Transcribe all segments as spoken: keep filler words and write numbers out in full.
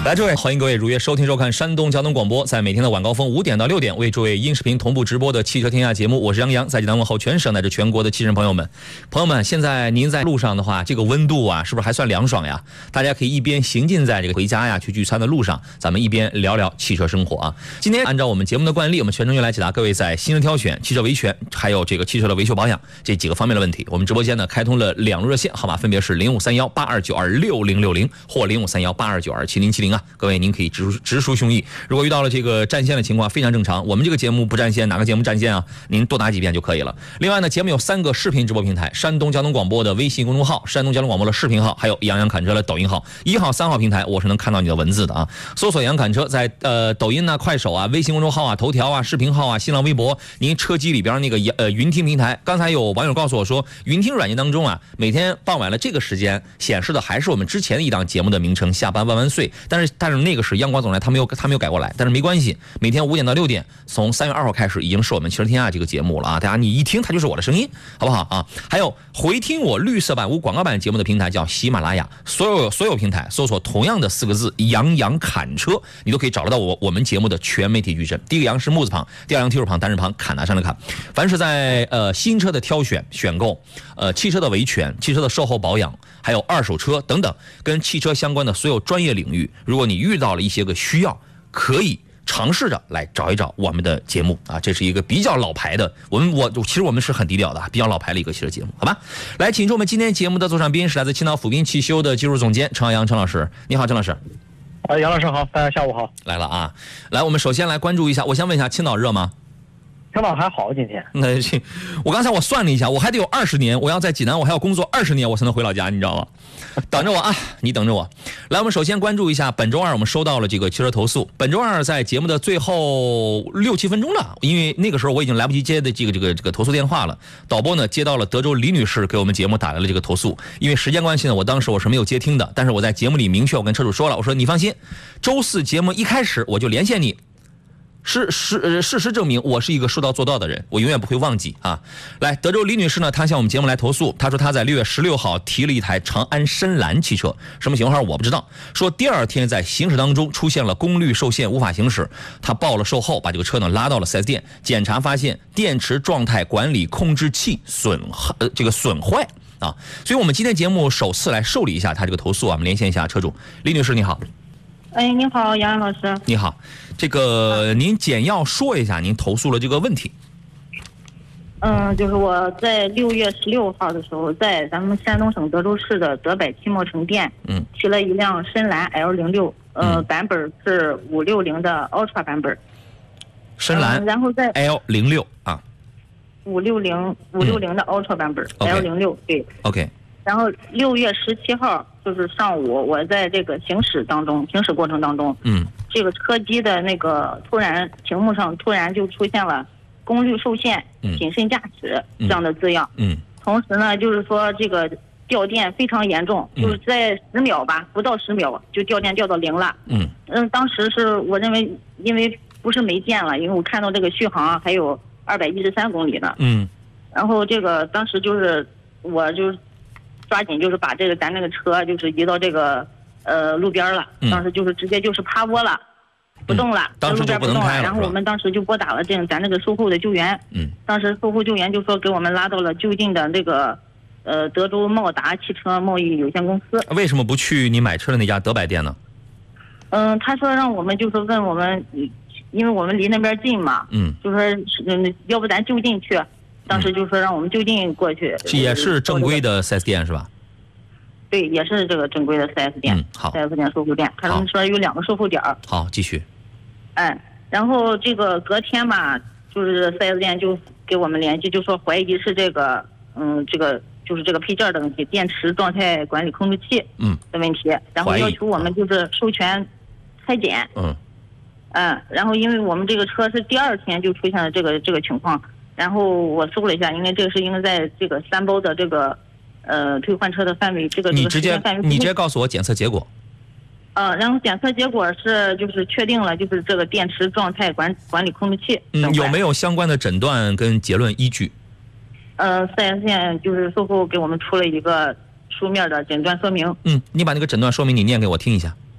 来，诸位，欢迎各位如约收听收看山东交通广播，在每天的晚高峰五点到六点，为诸位音视频同步直播的汽车天下节目，我是杨洋，在济南问候全省乃至全国的汽车朋友们。朋友们，现在您在路上的话，这个温度啊，是不是还算凉爽呀？大家可以一边行进在这个回家呀、去聚餐的路上，咱们一边聊聊汽车生活啊。今天按照我们节目的惯例，我们全程用来解答各位在新车挑选、汽车维权，还有这个汽车的维修保养这几个方面的问题。我们直播间呢开通了两路热线，号码分别是零五三幺八二九二六零六零或零五三幺八二九二七零七零啊。各位，您可以直直抒胸臆，如果遇到了这个占线的情况，非常正常。我们这个节目不占线，哪个节目占线啊？您多打几遍就可以了。另外呢，节目有三个视频直播平台：山东交通广播的微信公众号、山东交通广播的视频号，还有杨洋侃车的抖音号。一号、三号平台我是能看到你的文字的啊。搜索杨侃车，在呃抖音啊、快手啊、微信公众号啊、头条啊、视频号啊、新浪微博，您车机里边那个呃云听平台。刚才有网友告诉我说，云听软件当中啊，每天傍晚的这个时间显示的还是我们之前的一档节目的名称《下班万万岁》，但是但是那个是央广总台，他没有他没有改过来，但是没关系，每天五点到六点，从三月二号开始已经是我们汽车天下这个节目了啊！大家你一听它就是我的声音，好不好啊？还有回听我绿色版无广告版节目的平台叫喜马拉雅，所有所有平台搜索同样的四个字“杨洋侃车”，你都可以找得到我我们节目的全媒体矩阵。第一个杨是木字旁，第二杨提手旁，单人旁，侃拿山的侃。凡是在呃新车的挑选选购，呃汽车的维权、汽车的售后保养，还有二手车等等跟汽车相关的所有专业领域，如果你遇到了一些个需要，可以尝试着来找一找我们的节目啊，这是一个比较老牌的，我们我其实我们是很低调的，比较老牌的一个汽车节目，好吧？来，请出我们今天节目的座上宾是来自青岛府滨汽修的技术总监陈浩洋陈老师，你好，陈老师。 啊，杨老师好，大家下午好。 来了啊，来，我们首先来关注一下，我先问一下，青岛热吗？ 青岛还好，今天。 那我刚才我算了一下，我还得有二十年，我要在济南，我还要工作二十年，我才能回老家，你知道吗？等着我啊，你等着我。来，我们首先关注一下，本周二我们收到了这个汽车投诉。本周二在节目的最后六七分钟了，因为那个时候我已经来不及接的这个这个这个投诉电话了。导播呢接到了德州李女士给我们节目打来了这个投诉，因为时间关系呢，我当时我是没有接听的，但是我在节目里明确我跟车主说了，我说你放心，周四节目一开始我就连线你。事事呃事实证明，我是一个说到做到的人，我永远不会忘记啊！来，德州李女士呢，她向我们节目来投诉，她说她在六月十六号提了一台长安深蓝汽车，什么型号我不知道。说第二天在行驶当中出现了功率受限，无法行驶。她报了售后，把这个车呢拉到了 四 S 店，检查发现电池状态管理控制器损呃这个损坏啊！所以我们今天节目首次来受理一下她这个投诉啊，我们连线一下车主李女士，你好。 哎，你好，杨洋老师。 你好，这个您简要说一下您投诉了这个问题。 嗯，就是我在六月十六号的时候，在咱们山东省德州市的德百汽墨城店，嗯，提了一辆深蓝 L 零六，呃，嗯、版本是五六零的 Ultra 版本。 深蓝、嗯， 然后在 L 零六啊。 五六零五六零的 Ultra 版本、嗯、，L 零六对。 OK。 然后六月十七号就是上午，我在这个行驶当中，行驶过程当中，嗯，这个车机的那个突然屏幕上突然就出现了功率受限、嗯、谨慎驾驶这样的字样，嗯，同时呢，就是说这个掉电非常严重，嗯、就是在十秒吧，不到十秒就掉电掉到零了，嗯嗯，当时是我认为因为不是没电了，因为我看到这个续航还有二百一十三公里呢，嗯，然后这个当时就是我就是。抓紧就是把这个咱那个车就是移到这个呃路边了，当时就是直接就是趴窝了，不动了， 嗯、当时就不能开了。 然后我们当时就拨打了这个咱那个售后的救援，嗯，当时售后救援就说给我们拉到了就近的这个呃德州茂达汽车贸易有限公司。 为什么不去你买车的那家德百店呢？ 嗯，他说让我们就是问我们，因为我们离那边近嘛，嗯，就说嗯要不咱就近去。当时就说让我们就近过去， 也是正规的 四 S 店是吧？ 对，也是这个正规的 四 S 店，嗯，好 ，四 S 店售后店。他们说有两个售后点。 好，继续。 哎，然后这个隔天吧，就是 四 S 店就给我们联系，就说怀疑是这个，嗯，这个就是这个配件的问题，电池状态管理控制器，嗯的问题，然后要求我们就是授权拆检，嗯，嗯，然后因为我们这个车是第二天就出现了这个这个情况。然后我搜了一下，因为这个是应该在这个三包的这个呃退换车的范围，这个你直接你直接告诉我检测结果。 呃，然后检测结果是就是确定了，就是这个电池状态管管理控制器。 嗯，有没有相关的诊断跟结论依据？ 呃 ，四 S 店就是售后给我们出了一个书面的诊断说明。 嗯，你把那个诊断说明你念给我听一下。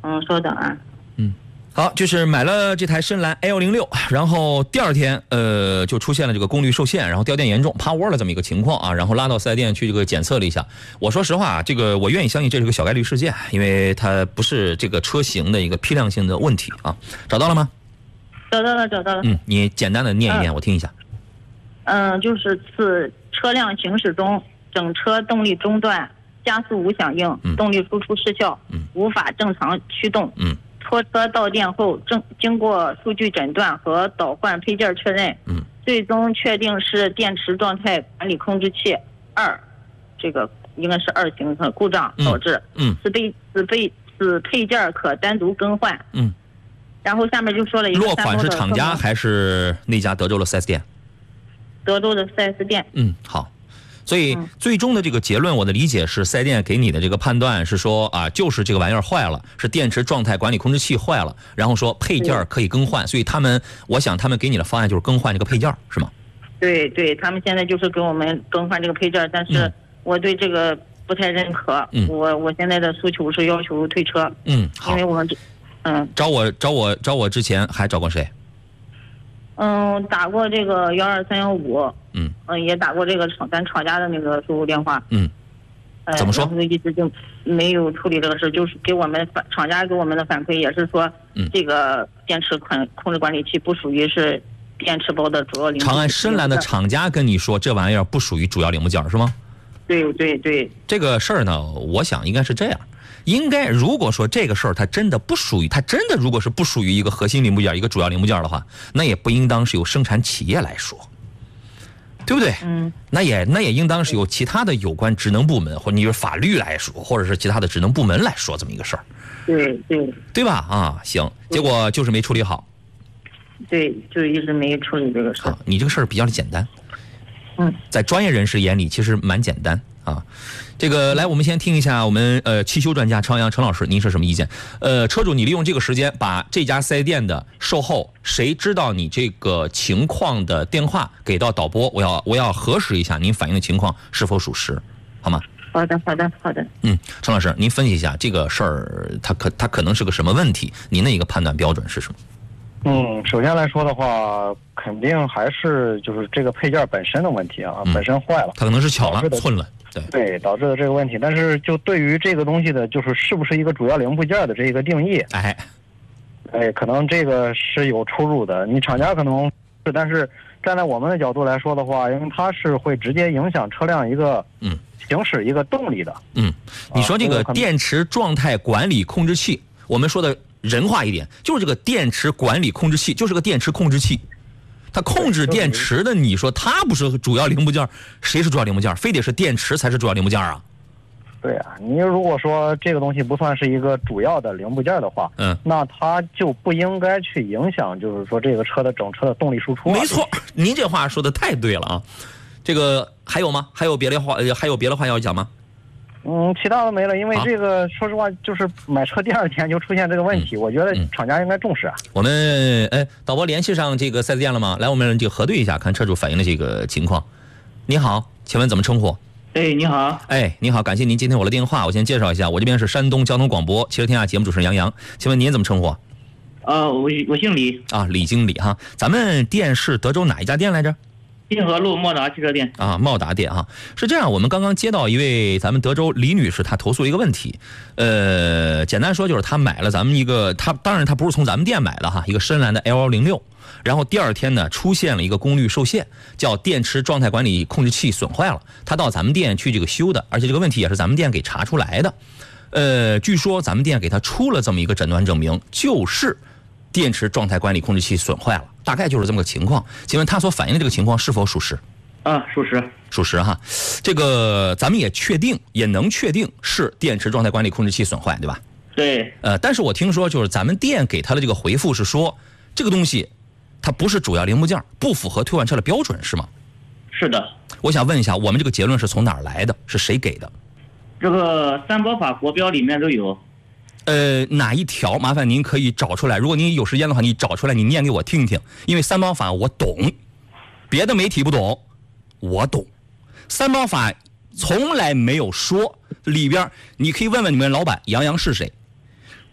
嗯，稍等啊。 嗯，好，就是买了这台深蓝 L 零六，然后第二天呃就出现了这个功率受限，然后掉电严重趴窝了这么一个情况啊，然后拉到四 S 店去这个检测了一下。我说实话，这个我愿意相信这是个小概率事件，因为它不是这个车型的一个批量性的问题啊。找到了吗？ 找到了，找到了。 嗯，你简单的念一念， 嗯、 我听一下。 嗯，就是此车辆行驶中，整车动力中断，加速无响应， 嗯、 动力输出失效， 嗯、 无法正常驱动。 嗯。 拖车到店后，正经过数据诊断和倒换配件确认， 嗯， 最终确定是电池状态管理控制器二，这个应该是二型的故障导致。 嗯， 此配此配此配件可单独更换。 嗯， 然后下面就说了一个落款是厂家还是那家德州的 四 S 店？ 德州的四 S 店。 嗯，好。所以最终的这个结论，我的理解是，四 S 店给你的这个判断是说啊，就是这个玩意儿坏了，是电池状态管理控制器坏了，然后说配件可以更换，所以他们，我想他们给你的方案就是更换这个配件，是吗？ 对对，他们现在就是给我们更换这个配件，但是我对这个不太认可。嗯、我我现在的诉求是要求退车。 嗯，好。 因为我们这，嗯， 找我找我找我之前还找过谁？ 嗯，打过这个幺二三幺五， 嗯， 嗯，也打过这个厂咱厂家的那个售后电话， 嗯，怎么说？ 然后一直就没有处理这个事，就是给我们反厂家给我们的反馈也是说，嗯，这个电池控控制管理器不属于是电池包的主要零部件。 长安深蓝的厂家跟你说这玩意儿不属于主要零部件是吗？ 对对对， 这个事儿呢，我想应该是这样。应该如果说这个事儿它真的不属于，它真的如果是不属于一个核心零部件、一个主要零部件的话，那也不应当是由生产企业来说，对不对？ 嗯， 那也那也应当是由其他的有关职能部门，或者你是法律来说，或者是其他的职能部门来说这么一个事儿。 对对， 对吧？啊，行，结果就是没处理好。 对，就一直没处理这个事儿。 你这个事儿比较简单。 嗯， 在专业人士眼里其实蛮简单啊。这个来，我们先听一下我们呃汽修专家常阳陈老师，您是什么意见？呃，车主，你利用这个时间把这家四 S 店的售后谁知道你这个情况的电话给到导播，我要我要核实一下您反映的情况是否属实，好吗？ 好的，好的，好的。 嗯，陈老师，您分析一下这个事儿，它可它可能是个什么问题？您的一个判断标准是什么？ 嗯，首先来说的话，肯定还是就是这个配件本身的问题啊，嗯、本身坏了， 它可能是巧了、寸了，对对，导致的这个问题。但是就对于这个东西的，就是是不是一个主要零部件的这个定义， 哎， 哎，可能这个是有出入的。你厂家可能是，但是站在我们的角度来说的话，因为它是会直接影响车辆一个嗯行驶一个动力的。 嗯，你说这个电池状态管理控制器，我们说的人话一点，就是这个电池管理控制器，就是个电池控制器。它控制电池的，你说它不是主要零部件，谁是主要零部件？非得是电池才是主要零部件啊？ 对啊，你如果说这个东西不算是一个主要的零部件的话，嗯，那它就不应该去影响，就是说这个车的整车的动力输出、啊。 没错，您这话说的太对了啊！这个还有吗？还有别的话？还有别的话要讲吗？ 嗯，其他的没了，因为这个、啊、说实话，就是买车第二天就出现这个问题，嗯、我觉得厂家应该重视啊。 我们哎，导播联系上这个四 S 店了吗？来，我们就核对一下，看车主反映的这个情况。你好，请问怎么称呼？ 哎，你好。 哎，你好，感谢您接听我的电话。我先介绍一下，我这边是山东交通广播汽车天下节目主持人杨洋。请问您怎么称呼？ 呃，我我姓李啊，李经理哈。咱们店是德州哪一家店来着？ 滨河路茂达汽车店啊，茂达店啊，是这样，我们刚刚接到一位咱们德州李女士，她投诉一个问题，呃，简单说就是她买了咱们一个，她当然她不是从咱们店买的哈，一个深蓝的 L 零六，然后第二天呢出现了一个功率受限，叫电池状态管理控制器损坏了，她到咱们店去这个修的，而且这个问题也是咱们店给查出来的，呃，据说咱们店给她出了这么一个诊断证明，就是电池状态管理控制器损坏了。大概就是这么个情况，请问他所反映的这个情况是否属实？ 啊，属实， 属实哈。这个咱们也确定，也能确定是电池状态管理控制器损坏，对吧？ 对。 呃，但是我听说就是咱们店给他的这个回复是说，这个东西它不是主要零部件，不符合退换车的标准，是吗？ 是的。 我想问一下，我们这个结论是从哪儿来的？是谁给的？ 这个三包法国标里面都有。 呃，哪一条？麻烦您可以找出来。如果您有时间的话，你找出来，你念给我听听。因为三包法我懂，别的媒体不懂，我懂。三包法从来没有说里边，你可以问问你们老板杨洋是谁。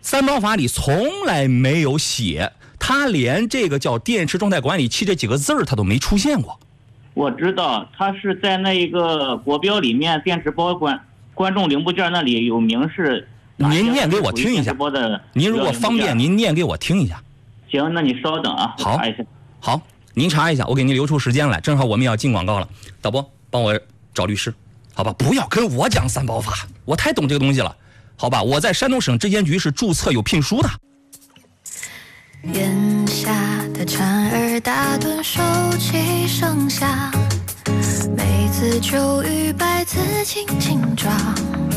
三包法里从来没有写，它连这个叫电池状态管理器这几个字儿它都没出现过。 我知道，它是在那一个国标里面，电池包关关众零部件那里有明示。 您念给我听一下。您如果方便，您念给我听一下。 行，那你稍等啊， 好， 查一下。 好，您查一下，我给您留出时间来，正好我们要进广告了。导播，帮我找律师，好吧？不要跟我讲三包法，我太懂这个东西了，好吧？我在山东省质监局是注册有聘书的。 眼下的蝉儿打盹，收起剩下，梅子酒与白子轻轻抓。